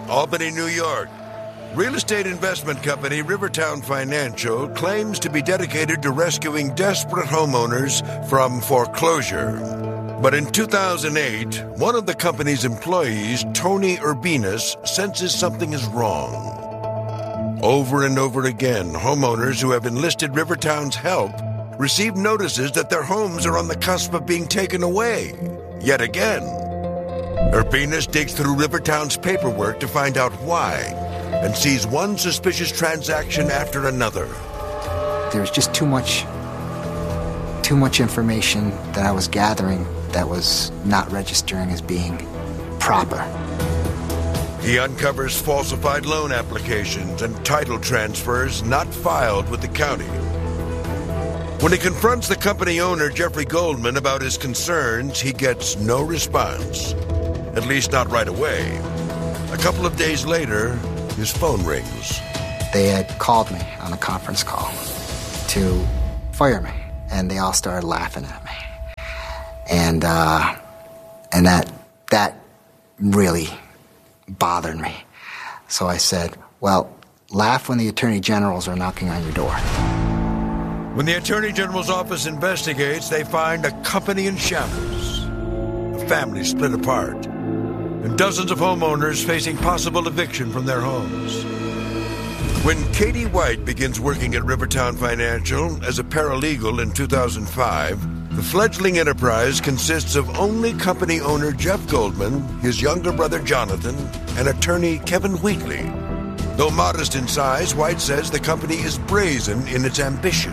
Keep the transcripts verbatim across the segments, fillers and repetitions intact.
Albany, New York. Real estate investment company Rivertown Financial claims to be dedicated to rescuing desperate homeowners from foreclosure. But in two thousand eight, one of the company's employees, Tony Urbanus, senses something is wrong. Over and over again, homeowners who have enlisted Rivertown's help receive notices that their homes are on the cusp of being taken away. Yet again. Urbanus digs through Rivertown's paperwork to find out why, and sees one suspicious transaction after another. There's just too much, too much information that I was gathering that was not registering as being proper. He uncovers falsified loan applications and title transfers not filed with the county. When he confronts the company owner, Jeffrey Goldman, about his concerns, he gets no response. At least not right away. A couple of days later, his phone rings. They had called me on a conference call to fire me, and they all started laughing at me. And uh, and that that really bothered me. So I said, well, laugh when the Attorney Generals are knocking on your door. When the Attorney General's office investigates, they find a company in shambles, a family split apart, and dozens of homeowners facing possible eviction from their homes. When Katie White begins working at Rivertown Financial as a paralegal in two thousand five, the fledgling enterprise consists of only company owner Jeff Goldman, his younger brother Jonathan, and attorney Kevin Wheatley. Though modest in size, White says the company is brazen in its ambition.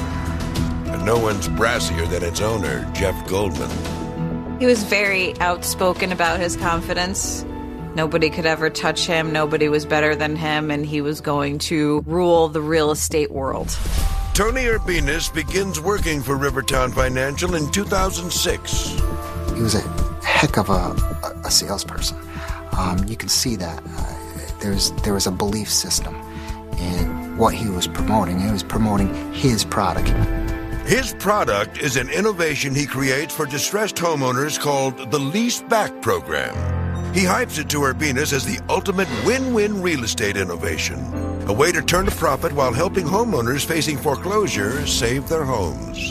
And no one's brassier than its owner, Jeff Goldman. He was very outspoken about his confidence. Nobody could ever touch him. Nobody was better than him, and he was going to rule the real estate world. Tony Urbanus begins working for Rivertown Financial in two thousand six. He was a heck of a, a salesperson. Um, you can see that. Uh, there's there was a belief system in what he was promoting. He was promoting his product. His product is an innovation he creates for distressed homeowners called the Lease Back Program. He hypes it to Urbanus as the ultimate win-win real estate innovation, a way to turn a profit while helping homeowners facing foreclosure save their homes.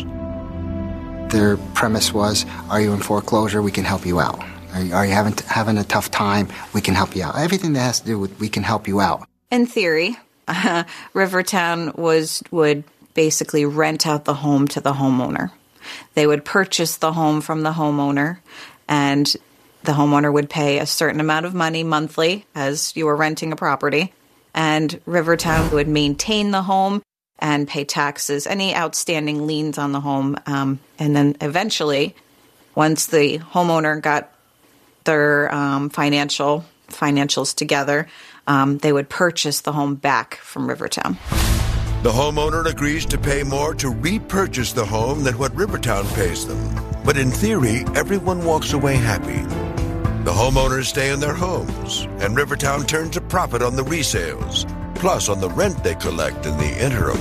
Their premise was, are you in foreclosure? We can help you out. Are you, are you having, having a tough time? We can help you out. Everything that has to do with we can help you out. In theory, uh, Rivertown was would basically rent out the home to the homeowner. They would purchase the home from the homeowner, and the homeowner would pay a certain amount of money monthly as you were renting a property, and Rivertown would maintain the home and pay taxes, any outstanding liens on the home, um, and then eventually, once the homeowner got their um, financial financials together, um, they would purchase the home back from Rivertown. The homeowner agrees to pay more to repurchase the home than what Rivertown pays them. But in theory, everyone walks away happy. The homeowners stay in their homes, and Rivertown turns a profit on the resales, plus on the rent they collect in the interim.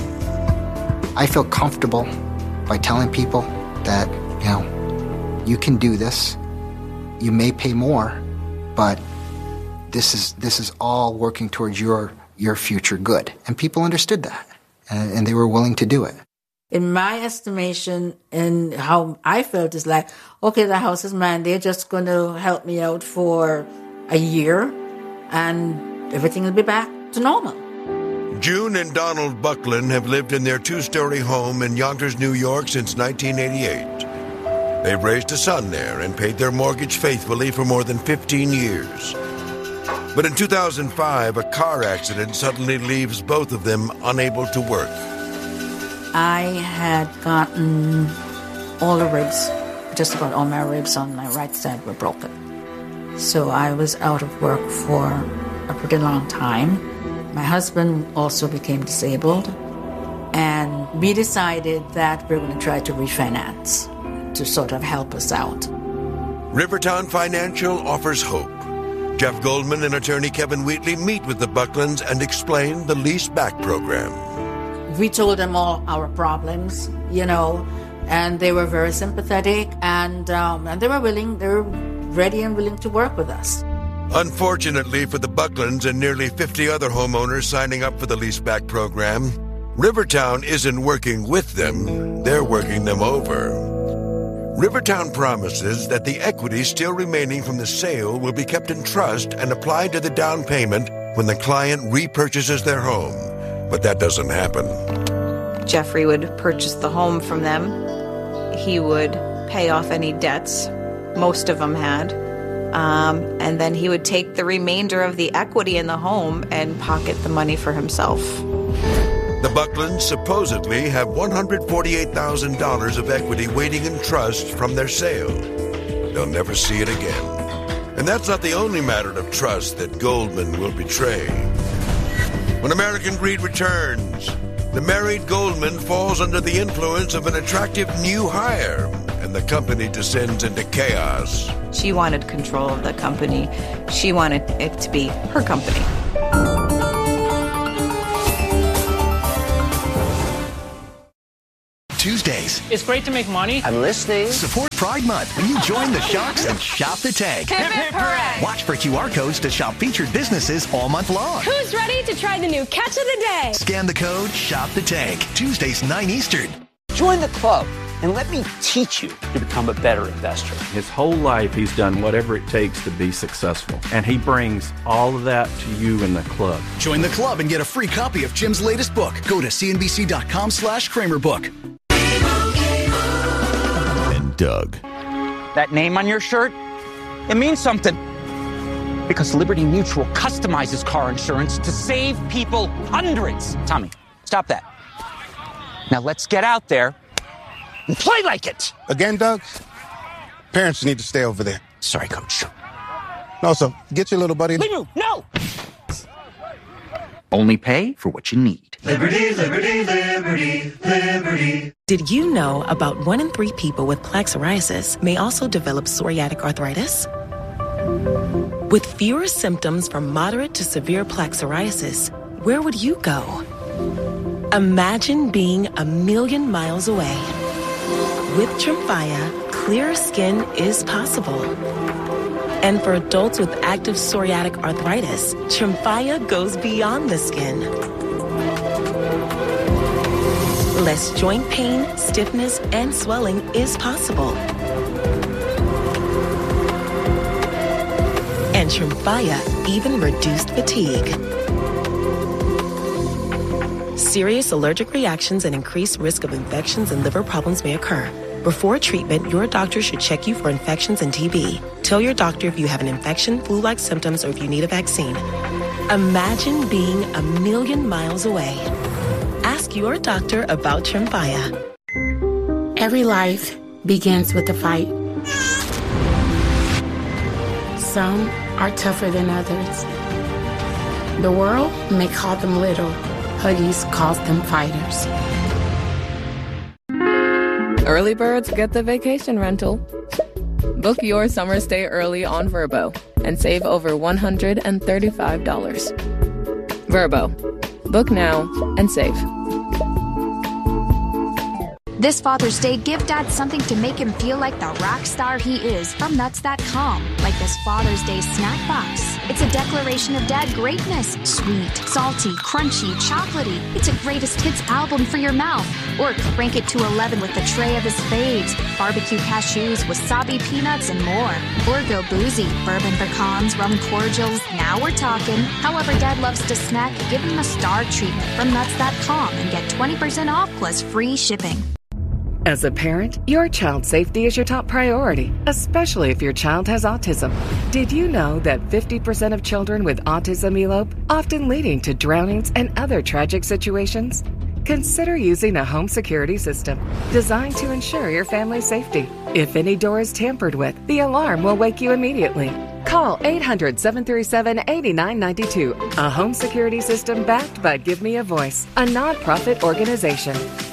I feel comfortable by telling people that, you know, you can do this. You may pay more, but this is this is all working towards your your future good. And people understood that. And they were willing to do it. In my estimation and how I felt is like, okay, the house is mine. They're just going to help me out for a year and everything will be back to normal. June and Donald Buckland have lived in their two-story home in Yonkers, New York since nineteen eighty-eight. They've raised a son there and paid their mortgage faithfully for more than fifteen years. But in two thousand five, a car accident suddenly leaves both of them unable to work. I had gotten all the ribs, just about all my ribs on my right side were broken. So I was out of work for a pretty long time. My husband also became disabled, and we decided that we were going to try to refinance to sort of help us out. Rivertown Financial offers hope. Jeff Goldman and attorney Kevin Wheatley meet with the Bucklands and explain the Lease Back Program. We told them all our problems, you know, and they were very sympathetic, and um, and they were willing, they were ready and willing to work with us. Unfortunately for the Bucklands and nearly fifty other homeowners signing up for the leaseback program, Rivertown isn't working with them, they're working them over. Rivertown promises that the equity still remaining from the sale will be kept in trust and applied to the down payment when the client repurchases their home. But that doesn't happen. Jeffrey would purchase the home from them. He would pay off any debts most of them had. Um, and then he would take the remainder of the equity in the home and pocket the money for himself. The Bucklands supposedly have one hundred forty-eight thousand dollars of equity waiting in trust from their sale. They'll never see it again. And that's not the only matter of trust that Goldman will betray. When American Greed returns, the married Goldman falls under the influence of an attractive new hire, and the company descends into chaos. She wanted control of the company. She wanted it to be her company. Tuesdays. It's great to make money. I'm listening. Support Pride Month when you join the Shocks and shop the tank. Hip hip hooray! Watch for Q R codes to shop featured businesses all month long. Who's ready to try the new catch of the day? Scan the code, shop the tank. Tuesdays, nine Eastern. Join the club and let me teach you to become a better investor. His whole life, he's done whatever it takes to be successful. And he brings all of that to you in the club. Join the club and get a free copy of Jim's latest book. Go to cnbc.com slash Kramer book. And Doug. That name on your shirt, it means something. Because Liberty Mutual customizes car insurance to save people hundreds. Tommy, stop that. Now let's get out there and play like it. Again, Doug? Parents need to stay over there. Sorry, Coach. No, so get your little buddy. Limu, no! Only pay for what you need. Liberty, liberty, liberty, liberty. Did you know about one in three people with plaque psoriasis may also develop psoriatic arthritis? With fewer symptoms from moderate to severe plaque psoriasis, where would you go? Imagine being a million miles away. With Tremfya, clearer skin is possible. And for adults with active psoriatic arthritis, Tremfya goes beyond the skin. Less joint pain, stiffness, and swelling is possible. And Tremfya even reduced fatigue. Serious allergic reactions and increased risk of infections and liver problems may occur. Before treatment, your doctor should check you for infections and T B. Tell your doctor if you have an infection, flu-like symptoms, or if you need a vaccine. Imagine being a million miles away. Ask your doctor about Tremfya. Every life begins with a fight. Some are tougher than others. The world may call them little. Huggies calls them fighters. Early birds get the vacation rental. Book your summer stay early on Vrbo and save over one hundred thirty-five dollars. Vrbo. Book now and save. This Father's Day, give Dad something to make him feel like the rock star he is from nuts dot com, like this Father's Day snack box. It's a declaration of dad greatness. Sweet, salty, crunchy, chocolatey. It's a greatest hits album for your mouth. Or crank it to eleven with a tray of his faves. Barbecue cashews, wasabi peanuts, and more. Or go boozy. Bourbon pecans, rum cordials. Now we're talking. However Dad loves to snack, give him a star treatment from nuts dot com and get twenty percent off plus free shipping. As a parent, your child's safety is your top priority, especially if your child has autism. Did you know that fifty percent of children with autism elope, often leading to drownings and other tragic situations? Consider using a home security system designed to ensure your family's safety. If any door is tampered with, the alarm will wake you immediately. Call eight hundred, seven three seven, eight nine nine two, a home security system backed by Give Me a Voice, a nonprofit organization.